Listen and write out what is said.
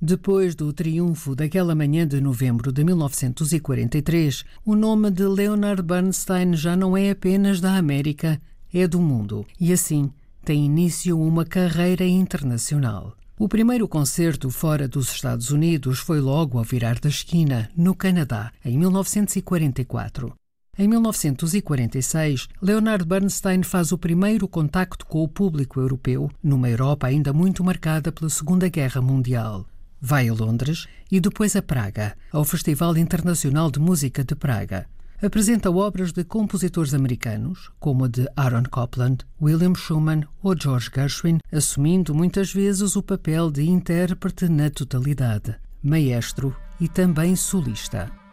Depois do triunfo daquela manhã de novembro de 1943, o nome de Leonard Bernstein já não é apenas da América, é do mundo. E assim tem início uma carreira internacional. O primeiro concerto fora dos Estados Unidos foi logo ao virar da esquina, no Canadá, em 1944. Em 1946, Leonard Bernstein faz o primeiro contacto com o público europeu, numa Europa ainda muito marcada pela Segunda Guerra Mundial. Vai a Londres e depois a Praga, ao Festival Internacional de Música de Praga. Apresenta obras de compositores americanos, como a de Aaron Copland, William Schumann ou George Gershwin, assumindo muitas vezes o papel de intérprete na totalidade, maestro e também solista.